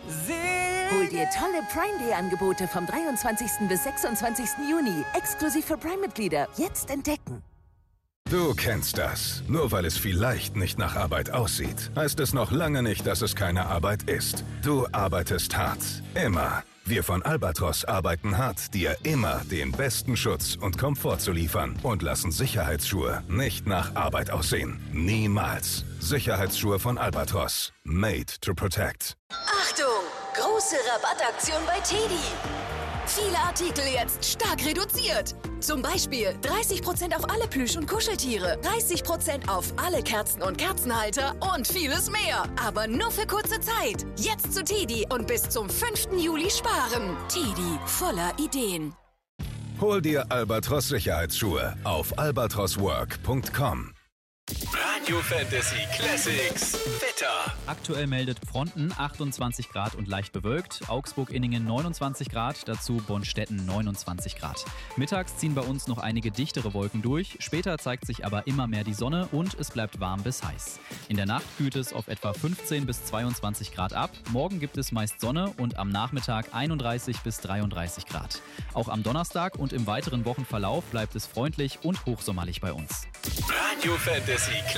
Hol dir tolle Prime Day Angebote vom 23. bis 26. Juni. Exklusiv für Prime-Mitglieder. Jetzt entdecken. Du kennst das. Nur weil es vielleicht nicht nach Arbeit aussieht, heißt es noch lange nicht, dass es keine Arbeit ist. Du arbeitest hart. Immer. Wir von Albatros arbeiten hart, dir immer den besten Schutz und Komfort zu liefern und lassen Sicherheitsschuhe nicht nach Arbeit aussehen. Niemals. Sicherheitsschuhe von Albatros. Made to protect. Achtung! Große Rabattaktion bei TEDi. Viele Artikel jetzt stark reduziert. Zum Beispiel 30% auf alle Plüsch- und Kuscheltiere, 30% auf alle Kerzen und Kerzenhalter und vieles mehr. Aber nur für kurze Zeit. Jetzt zu TEDi und bis zum 5. Juli sparen. TEDi, voller Ideen. Hol dir Albatros Sicherheitsschuhe auf albatroswork.com. Radio Fantasy Classics Wetter. Aktuell meldet Fronten 28 Grad und leicht bewölkt, Augsburg-Inningen 29 Grad, dazu Bonstetten 29 Grad. Mittags ziehen bei uns noch einige dichtere Wolken durch, später zeigt sich aber immer mehr die Sonne und es bleibt warm bis heiß. In der Nacht kühlt es auf etwa 15 bis 22 Grad ab, morgen gibt es meist Sonne und am Nachmittag 31 bis 33 Grad. Auch am Donnerstag und im weiteren Wochenverlauf bleibt es freundlich und hochsommerlich bei uns. Radio Fantasy